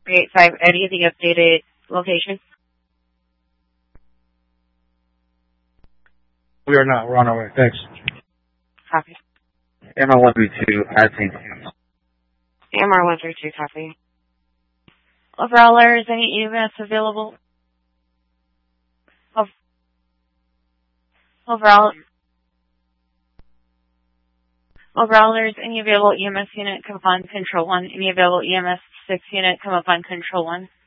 385 Eddie, the updated location. We are not. We're on our way. Thanks. Copy. AMR 132, passing. AMR 132, copy. Overallers, any EMS available? Overallers, any available EMS unit come upon Control 1. Any available EMS 6 unit come upon Control 1.